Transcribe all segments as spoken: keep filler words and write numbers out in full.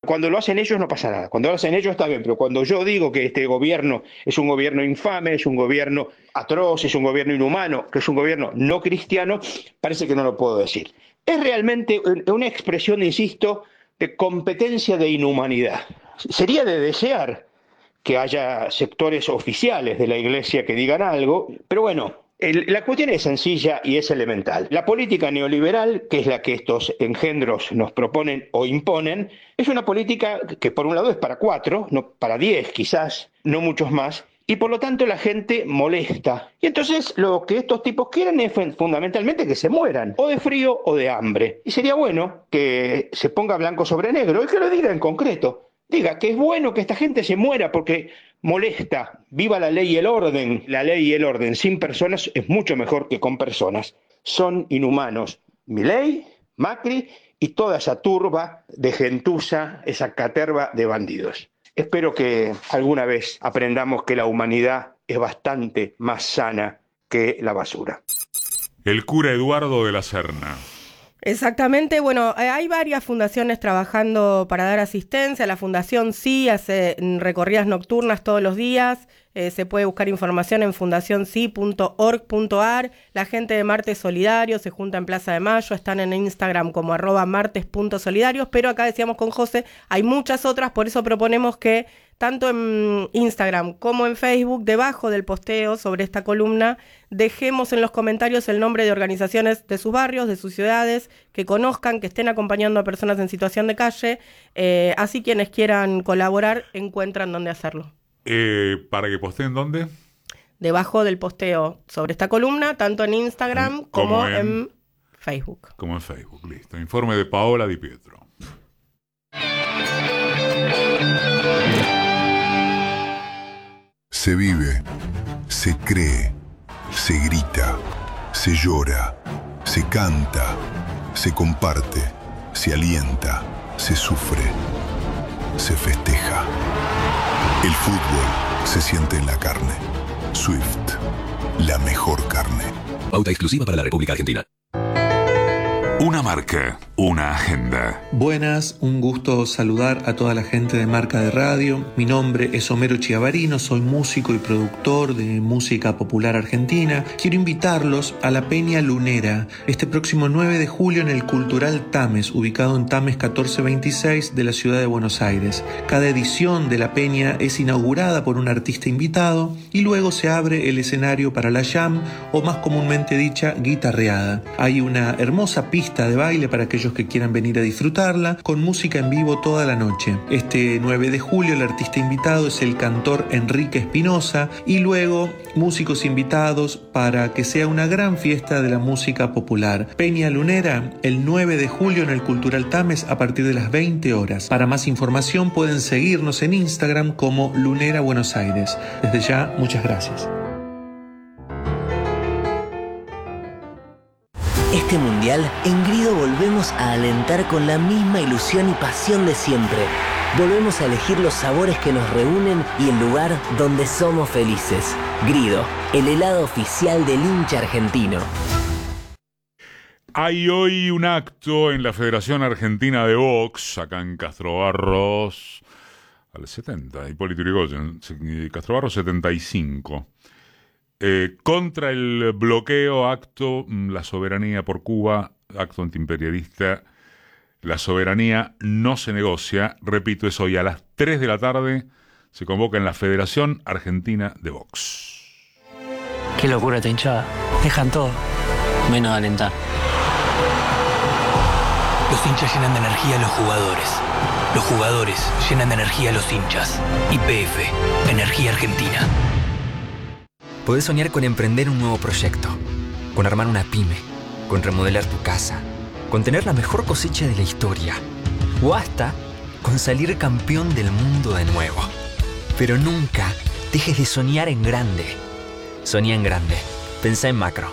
cuando lo hacen ellos no pasa nada, cuando lo hacen ellos está bien, pero cuando yo digo que este gobierno es un gobierno infame, es un gobierno atroz, es un gobierno inhumano, que es un gobierno no cristiano, parece que no lo puedo decir. Es realmente una expresión, insisto, de competencia de inhumanidad. Sería de desear que haya sectores oficiales de la Iglesia que digan algo, pero bueno, el, la cuestión es sencilla y es elemental. La política neoliberal, que es la que estos engendros nos proponen o imponen, es una política que por un lado es para cuatro, no para diez quizás, no muchos más, y por lo tanto la gente molesta. Y entonces lo que estos tipos quieren es fundamentalmente que se mueran, o de frío o de hambre. Y sería bueno que se ponga blanco sobre negro y que lo diga en concreto. Diga que es bueno que esta gente se muera porque molesta. Viva la ley y el orden. La ley y el orden sin personas es mucho mejor que con personas. Son inhumanos. Milei, Macri y toda esa turba de gentuza, esa caterva de bandidos. Espero que alguna vez aprendamos que la humanidad es bastante más sana que la basura. El cura Eduardo de la Serna. Exactamente, bueno, hay varias fundaciones trabajando para dar asistencia. La Fundación Sí hace recorridas nocturnas todos los días. Eh, se puede buscar información en fundación sí punto org punto ar. La gente de Martes Solidarios se junta en Plaza de Mayo, están en Instagram como arroba martes punto solidarios, pero acá decíamos con José, hay muchas otras, por eso proponemos que tanto en Instagram como en Facebook, debajo del posteo sobre esta columna, dejemos en los comentarios el nombre de organizaciones de sus barrios, de sus ciudades, que conozcan, que estén acompañando a personas en situación de calle, eh, así quienes quieran colaborar encuentran dónde hacerlo. Eh, ¿Para que posteen dónde? Debajo del posteo sobre esta columna, tanto en Instagram como, como en, en Facebook. Como en Facebook, listo. Informe de Paola Di Pietro. Se vive, se cree, se grita, se llora, se canta, se comparte, se alienta, se sufre, se festeja. El fútbol se siente en la carne. Swift, la mejor carne. Pauta exclusiva para la República Argentina. Una marca, una agenda. Buenas, un gusto saludar a toda la gente de Marca de Radio. Mi nombre es Homero Chiavarino, soy músico y productor de música popular argentina. Quiero invitarlos a la Peña Lunera este próximo nueve de julio en el Cultural Tames, ubicado en Tames catorce veintiséis de la ciudad de Buenos Aires. Cada edición de la Peña es inaugurada por un artista invitado y luego se abre el escenario para la jam, o más comúnmente dicha guitarreada. Hay una hermosa pista de baile para aquellos que quieran venir a disfrutarla, con música en vivo toda la noche. Este nueve de julio el artista invitado es el cantor Enrique Espinosa y luego músicos invitados para que sea una gran fiesta de la música popular. Peña Lunera, el nueve de julio en el Cultural Tames a partir de las veinte horas. Para más información pueden seguirnos en Instagram como Lunera Buenos Aires. Desde ya, muchas gracias. Este mundial, en Grido volvemos a alentar con la misma ilusión y pasión de siempre. Volvemos a elegir los sabores que nos reúnen y el lugar donde somos felices. Grido, el helado oficial del hincha argentino. Hay hoy un acto en la Federación Argentina de Box, acá en Castrobarros, al setenta, Hipólito Yrigoyen, Castrobarros setenta y cinco. Eh, contra el bloqueo, acto La Soberanía por Cuba, acto antiimperialista. La soberanía no se negocia. Repito, es hoy a las tres de la tarde. Se convoca en la Federación Argentina de Box. Qué locura esta hinchada. Dejan todo, menos alentar. Los hinchas llenan de energía a los jugadores. Los jugadores llenan de energía a los hinchas. Y P F, Energía Argentina. Podés soñar con emprender un nuevo proyecto, con armar una pyme, con remodelar tu casa, con tener la mejor cosecha de la historia, o hasta con salir campeón del mundo de nuevo. Pero nunca dejes de soñar en grande. Soñá en grande. Pensá en macro.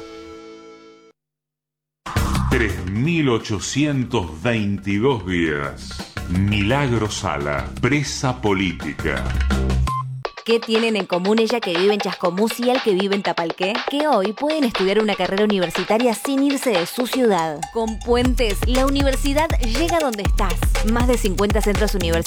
tres mil ochocientos veintidós días. Milagro Sala, presa política. ¿Qué tienen en común ella que vive en Chascomús y él que vive en Tapalqué? Que hoy pueden estudiar una carrera universitaria sin irse de su ciudad. Con Puentes, la universidad llega donde estás. Más de cincuenta centros universitarios